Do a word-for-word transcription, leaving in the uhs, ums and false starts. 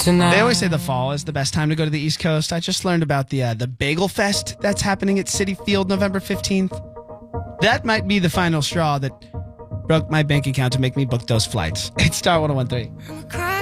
tonight. They always say the fall is the best time to go to the East Coast. I just learned about the uh, the Bagel Fest that's happening at Citi Field November fifteenth. That might be the final straw that broke my bank account to make me book those flights. It's Star one oh one three.